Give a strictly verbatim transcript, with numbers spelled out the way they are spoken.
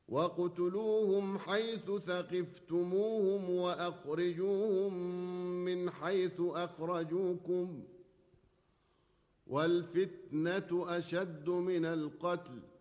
وَاقْتُلُوهُمْ حَيْثُ ثَقِفْتُمُوهُمْ وَأَخْرِجُوهُمْ مِنْ حَيْثُ أَخْرَجُوكُمْ ۚ وَالْفِتْنَةُ أَشَدُّ مِنَ الْقَتْلِ